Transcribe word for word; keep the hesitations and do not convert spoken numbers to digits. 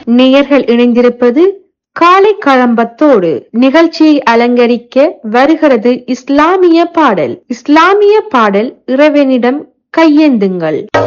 நேயர்கள் இணைந்திருப்பது காலை கழம்பத்தோடு. நிகழ்ச்சியை அலங்கரிக்க வருகிறது இஸ்லாமிய பாடல். இஸ்லாமிய பாடல் இறைவனிடம் கையேந்துங்கள்.